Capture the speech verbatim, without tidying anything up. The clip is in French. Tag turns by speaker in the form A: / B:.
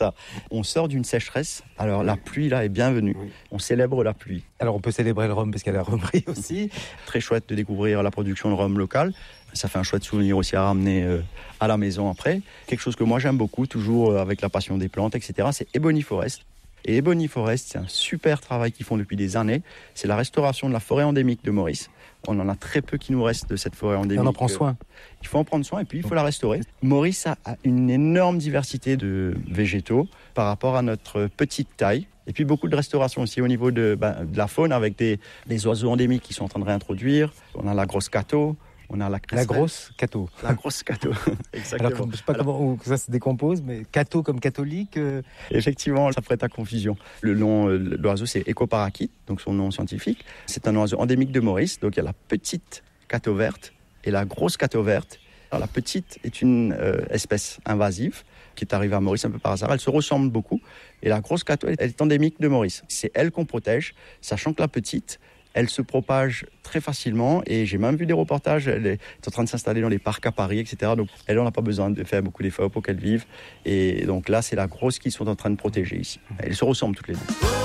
A: On sort d'une sécheresse, alors la pluie là est bienvenue. On célèbre la pluie.
B: Alors on peut célébrer le rhum parce qu'il y a la rhumerie aussi.
A: Très chouette de découvrir la production de rhum local. Ça fait un chouette souvenir aussi à ramener euh, à la maison après. Quelque chose que moi j'aime beaucoup, toujours euh, avec la passion des plantes, et cetera. C'est Ebony Forest. Et Ebony Forest, c'est un super travail qu'ils font depuis des années. C'est la restauration de la forêt endémique de Maurice. On en a très peu qui nous reste de cette forêt endémique.
B: Et on en prend soin.
A: Il faut en prendre soin et puis il faut la restaurer. Maurice a une énorme diversité de végétaux par rapport à notre petite taille. Et puis beaucoup de restauration aussi au niveau de, ben, de la faune avec des, des oiseaux endémiques qui sont en train de réintroduire. On a la grosse cato. On a la,
B: la grosse cato.
A: La grosse cato, exactement.
B: Alors, je ne sais pas Alors, comment ça se décompose, mais cato comme catholique euh...
A: Effectivement, ça prête à confusion. Le nom de l'oiseau, c'est Ecoparaquite, donc son nom scientifique. C'est un oiseau endémique de Maurice. Donc, il y a la petite cato verte et la grosse cato verte. Alors, la petite est une euh, espèce invasive qui est arrivée à Maurice un peu par hasard. Elle se ressemble beaucoup. Et la grosse cato, elle est endémique de Maurice. C'est elle qu'on protège, sachant que la petite... Elle se propage très facilement et j'ai même vu des reportages, elle est en train de s'installer dans les parcs à Paris, et cetera. Donc elle, on n'a pas besoin de faire beaucoup d'efforts pour qu'elle vive. Et donc là, c'est la grosse qu'ils sont en train de protéger ici. Elles se ressemblent toutes les deux.